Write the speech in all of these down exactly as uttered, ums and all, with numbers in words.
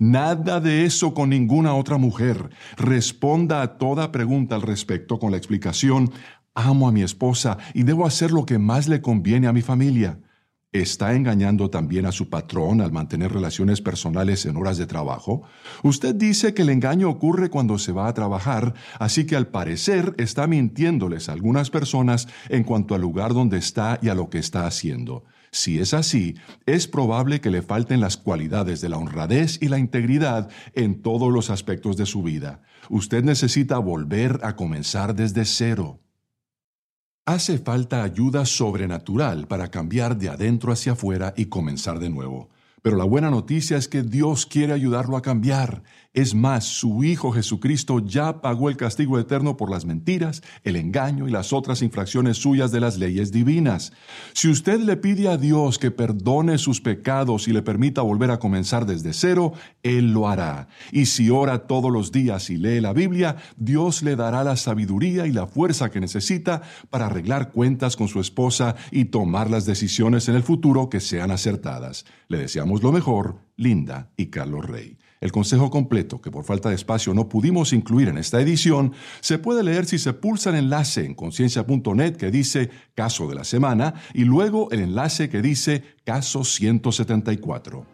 Nada de eso con ninguna otra mujer. Responda a toda pregunta al respecto con la explicación: amo a mi esposa y debo hacer lo que más le conviene a mi familia. ¿Está engañando también a su patrón al mantener relaciones personales en horas de trabajo? Usted dice que el engaño ocurre cuando se va a trabajar, así que al parecer está mintiéndoles a algunas personas en cuanto al lugar donde está y a lo que está haciendo. Si es así, es probable que le falten las cualidades de la honradez y la integridad en todos los aspectos de su vida. Usted necesita volver a comenzar desde cero. Hace falta ayuda sobrenatural para cambiar de adentro hacia afuera y comenzar de nuevo. Pero la buena noticia es que Dios quiere ayudarlo a cambiar. Es más, su Hijo Jesucristo ya pagó el castigo eterno por las mentiras, el engaño y las otras infracciones suyas de las leyes divinas. Si usted le pide a Dios que perdone sus pecados y le permita volver a comenzar desde cero, Él lo hará. Y si ora todos los días y lee la Biblia, Dios le dará la sabiduría y la fuerza que necesita para arreglar cuentas con su esposa y tomar las decisiones en el futuro que sean acertadas. Le deseamos lo mejor, Linda y Carlos Rey. El consejo completo, que por falta de espacio no pudimos incluir en esta edición, se puede leer si se pulsa el enlace en conciencia punto net que dice Caso de la Semana y luego el enlace que dice Caso ciento setenta y cuatro.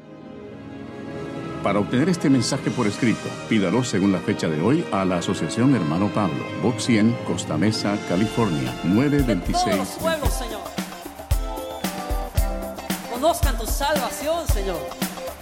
Para obtener este mensaje por escrito, pídalo según la fecha de hoy a la Asociación Hermano Pablo, Box cien, Costa Mesa, California, nueve veintiséis. Todos los pueblos, Señor, conozcan tu salvación, Señor.